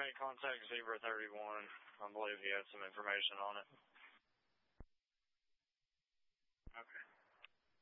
contact Zebra 31. I believe he had some information on it.